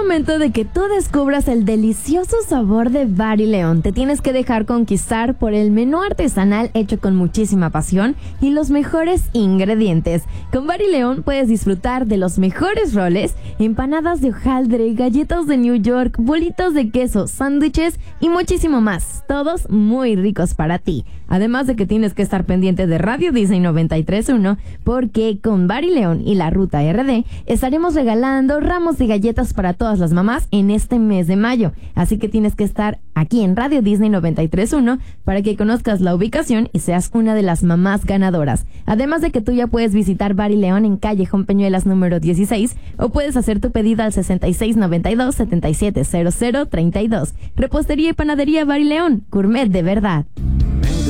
momento de que tú descubras el delicioso sabor de Bar y León. Te tienes que dejar conquistar por el menú artesanal hecho con muchísima pasión y los mejores ingredientes. Con Bar y León puedes disfrutar de los mejores roles, empanadas de hojaldre, galletas de New York, bolitas de queso, sándwiches y muchísimo más. Todos muy ricos para ti. Además de que tienes que estar pendiente de Radio Disney 93.1 porque con Bar y León y la Ruta RD estaremos regalando ramos de galletas para todas las mamás en este mes de mayo. Así que tienes que estar aquí en Radio Disney 93.1 para que conozcas la ubicación y seas una de las mamás ganadoras. Además de que tú ya puedes visitar Bar y León en Callejón Peñuelas número 16 o puedes hacer tu pedido al 6692-770032. Repostería y panadería Bar y León, gourmet de verdad.